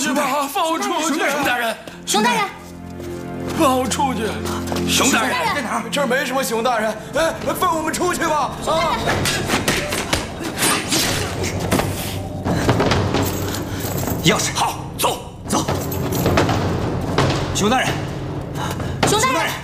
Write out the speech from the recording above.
去吧，放我出去！ 熊大人， 熊大人， 放我出去！ 熊大人在哪儿？这儿没什么熊大人，哎，放我们出去吧！啊！ 钥匙，好，走。熊大人， 熊大人，